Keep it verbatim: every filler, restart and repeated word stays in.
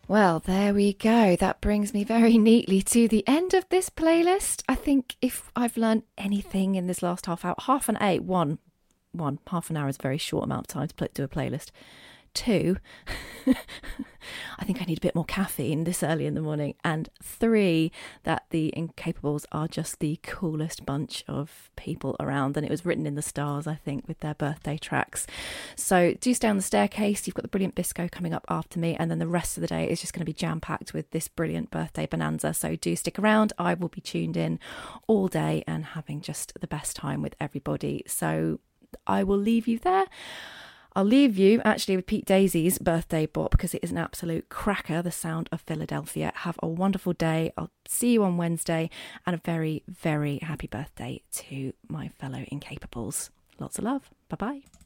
Well, there we go. That brings me very neatly to the end of this playlist. I think if I've learned anything in this last half hour, half an eight, one, one, half an hour is a very short amount of time to do a playlist. Two, I think I need a bit more caffeine this early in the morning. And three, that the Incapables are just the coolest bunch of people around. And it was written in the stars, I think, with their birthday tracks. So do stay on the staircase. You've got the brilliant Bisco coming up after me. And then the rest of the day is just going to be jam-packed with this brilliant birthday bonanza. So do stick around. I will be tuned in all day and having just the best time with everybody. So I will leave you there. I'll leave you actually with Pete Daisy's birthday bop because it is an absolute cracker, The Sound of Philadelphia. Have a wonderful day. I'll see you on Wednesday, and a very, very happy birthday to my fellow Incapables. Lots of love. Bye-bye.